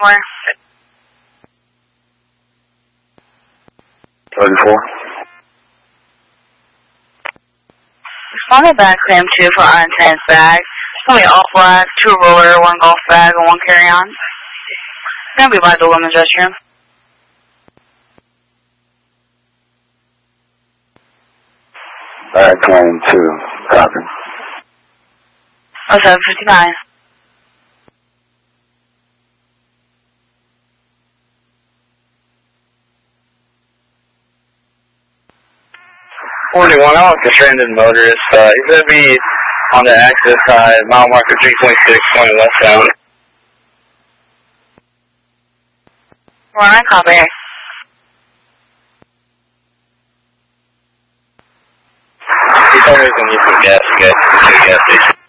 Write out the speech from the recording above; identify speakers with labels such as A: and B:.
A: more.
B: 34.
A: Responded back, claim 2 for unattended bag. It's going to be all flags, 2 roller, 1 golf bag, and 1 carry-on. It's going to be by the women's restroom.
B: Bag claim 2. Copy.
A: 0759.
C: I want the stranded motorist. He's going to be on the access side, mile marker 326, going westbound.
A: 49, copy.
C: He told me he was going to need some gas to get to the gas station.